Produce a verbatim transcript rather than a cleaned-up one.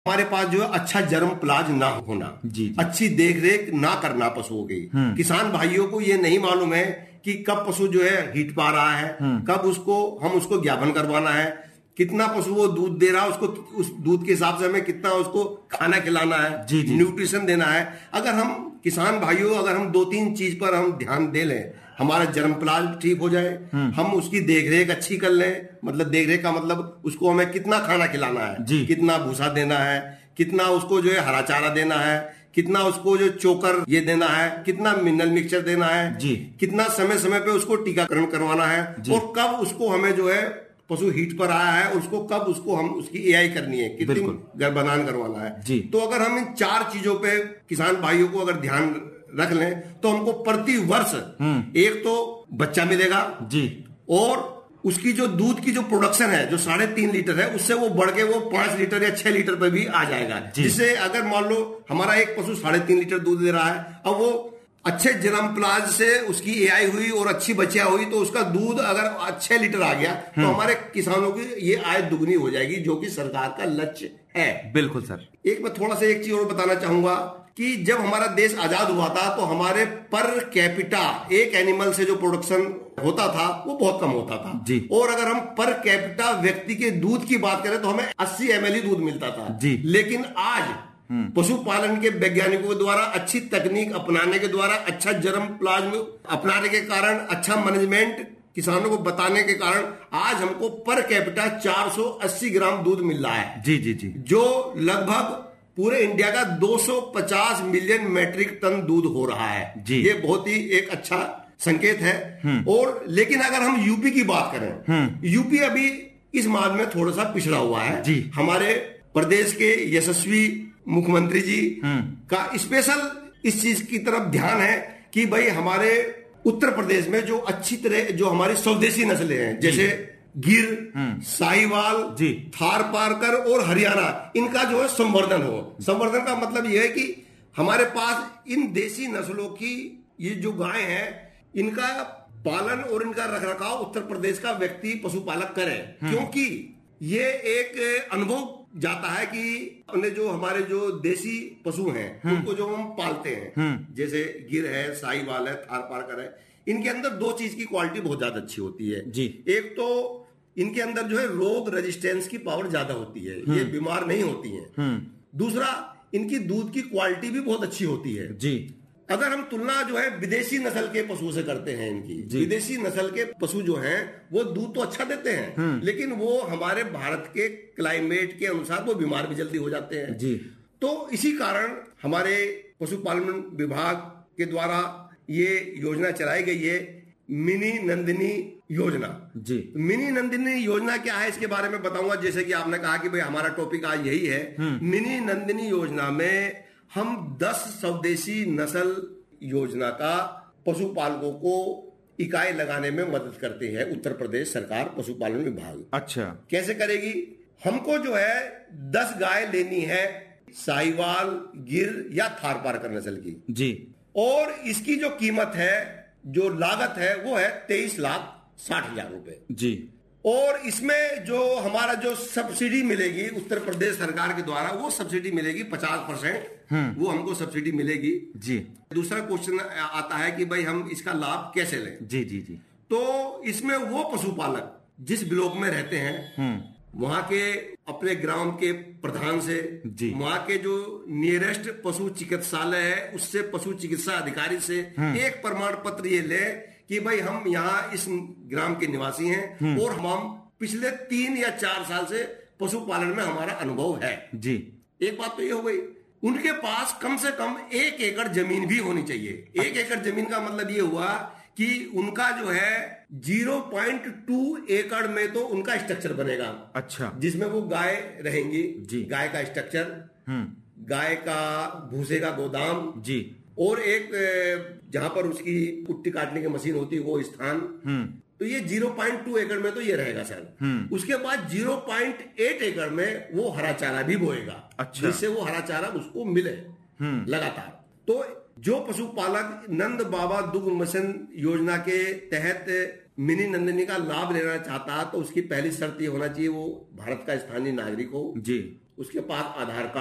हमारे पास जो है अच्छा जर्म प्लाज ना होना, जी, जी। अच्छी देख रेख ना करना पशुओं की। किसान भाइयों को ये नहीं मालूम है कि कब पशु जो है हीट पा रहा है, कब उसको हम उसको ज्ञापन करवाना है, कितना पशु वो दूध दे रहा है, उसको उस दूध के हिसाब से हमें कितना उसको खाना खिलाना है, जी, जी। न्यूट्रिशन देना है। अगर हम किसान भाइयों अगर हम दो तीन चीज पर हम ध्यान दे लें, हमारा जर्म प्लाज ठीक हो जाए, हम उसकी देखरेख अच्छी कर लें, मतलब देखरेख का मतलब उसको हमें कितना खाना खिलाना है, कितना भूसा देना है, कितना उसको जो है हरा चारा देना है, कितना उसको जो चोकर ये देना है, कितना मिनरल मिक्सचर देना है, जी। कितना समय समय पे उसको टीकाकरण करवाना है, और कब उसको हमें जो है पशु हीट पर आया है उसको कब उसको हम उसकी एआई करनी है, कितनी गर्भधान करवाना है जी। तो अगर हम इन चार चीजों पे किसान भाइयों को अगर ध्यान रख लें तो हमको प्रति वर्ष एक तो बच्चा मिलेगा जी, और उसकी जो दूध की जो प्रोडक्शन है जो साढ़े तीन लीटर है उससे वो बढ़ के वो पांच लीटर या छह लीटर पे भी आ जाएगा। जिससे अगर मान लो हमारा एक पशु साढ़े तीन लीटर दूध दे रहा है, अब वो अच्छे जर्म प्लाज से उसकी एआई हुई और अच्छी बच्चियां हुई तो उसका दूध अगर छह लीटर आ गया तो हमारे किसानों की ये आय दुगनी हो जाएगी, जो कि सरकार का लक्ष्य है। बिल्कुल सर। एक मैं थोड़ा सा एक चीज और बताना चाहूंगा कि जब हमारा देश आजाद हुआ था तो हमारे पर कैपिटा एक एनिमल से जो प्रोडक्शन होता था वो बहुत कम होता था जी। और अगर हम पर कैपिटा व्यक्ति के दूध की बात करें तो हमें अस्सी एम एल ही दूध मिलता था जी। लेकिन आज पशुपालन के वैज्ञानिकों द्वारा अच्छी तकनीक अपनाने के द्वारा अच्छा जर्म प्लाज में अपनाने के कारण अच्छा मैनेजमेंट किसानों को बताने के कारण आज हमको पर कैपिटा चार सौ अस्सी ग्राम दूध मिल रहा है जी जी जी, जो लगभग पूरे इंडिया का दो सौ पचास मिलियन मैट्रिक टन दूध हो रहा है जी। ये बहुत ही एक अच्छा संकेत है। और लेकिन अगर हम यूपी की बात करें, यूपी अभी इस मामले में थोड़ा सा पिछड़ा हुआ है जी। हमारे प्रदेश के यशस्वी मुख्यमंत्री जी का स्पेशल इस चीज की तरफ ध्यान है कि भाई हमारे उत्तर प्रदेश में जो अच्छी तरह जो हमारी स्वदेशी नस्लें हैं जैसे गिर, साहिवाल, थार पारकर और हरियाणा, इनका जो है संवर्धन हो। संवर्धन का मतलब यह है कि हमारे पास इन देसी नस्लों की ये जो गाय हैं इनका पालन और इनका रखरखाव उत्तर प्रदेश का व्यक्ति पशुपालक करे, क्योंकि ये एक अनुभव जाता है कि हमने जो हमारे जो देसी पशु हैं उनको जो हम पालते हैं जैसे गिर है, साहिवाल है, थार पारकर है, इनके अंदर दो चीज की क्वालिटी बहुत ज्यादा अच्छी होती है जी। एक तो इनके अंदर जो है रोग रेजिस्टेंस की पावर ज्यादा होती है, ये बीमार नहीं होती हैं। दूसरा, इनकी दूध की क्वालिटी भी बहुत अच्छी होती है जी। अगर हम तुलना जो है विदेशी नस्ल के पशु से करते हैं इनकी, विदेशी नस्ल के पशु जो हैं वो दूध तो अच्छा देते हैं लेकिन वो हमारे भारत के क्लाइमेट के अनुसार वो बीमार भी जल्दी हो जाते हैं जी। तो इसी कारण हमारे पशुपालन विभाग के द्वारा ये योजना चलाई गई है, मिनी नंदिनी योजना जी। मिनी नंदिनी योजना क्या है इसके बारे में बताऊंगा। जैसे कि आपने कहा कि भाई हमारा टॉपिक आज यही है, मिनी नंदिनी योजना में हम दस स्वदेशी नस्ल योजना का पशुपालकों को इकाई लगाने में मदद करते हैं उत्तर प्रदेश सरकार पशुपालन विभाग। अच्छा, कैसे करेगी? हमको जो है दस गाय लेनी है साहिवाल, गिर या थार पारकर नस्ल की जी, और इसकी जो कीमत है, जो लागत है वो है तेईस लाख साठ हजार रुपए जी। और इसमें जो हमारा जो सब्सिडी मिलेगी उत्तर प्रदेश सरकार के द्वारा वो सब्सिडी मिलेगी पचास परसेंट, वो हमको सब्सिडी मिलेगी जी। दूसरा क्वेश्चन आता है कि भाई हम इसका लाभ कैसे लें जी जी जी। तो इसमें वो पशुपालक जिस ब्लॉक में रहते हैं वहां के अपने ग्राम के प्रधान से, वहां के जो नियरेस्ट पशु चिकित्सालय है उससे, पशु चिकित्सा अधिकारी से एक प्रमाण पत्र ये ले कि भाई हम यहाँ इस ग्राम के निवासी हैं और हम पिछले तीन या चार साल से पशुपालन में हमारा अनुभव है जी। एक बात तो ये हो गई, उनके पास कम से कम एक एकड़ जमीन भी होनी चाहिए। एक एकड़ जमीन का मतलब ये हुआ कि उनका जो है ज़ीरो पॉइंट टू एकड़ में तो उनका स्ट्रक्चर बनेगा। अच्छा, जिसमें वो गाय रहेंगी जी, गाय का स्ट्रक्चर, गाय का भूसे का गोदाम जी, और एक जहां पर उसकी कुट्टी काटने की मशीन होती है वो स्थान। तो ये ज़ीरो पॉइंट टू एकड़ में तो ये रहेगा सर। उसके बाद ज़ीरो पॉइंट एट एकड़ में वो हरा चारा भी बोएगा। अच्छा, जिससे वो हरा चारा उसको मिले लगातार। तो जो पशुपालक नंद बाबा दुग्ध मिशन योजना के तहत मिनी नंदिनी का लाभ लेना चाहता है तो उसकी पहली शर्त ये होना चाहिए वो भारत का स्थानीय नागरिक हो जी, उसके पास आधार कार्ड